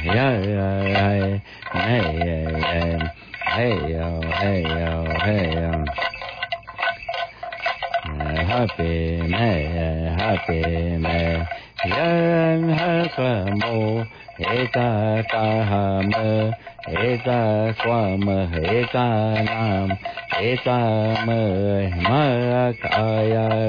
ya hey happy me yan hakamo eta taham eta swam eta nam eta ma kaya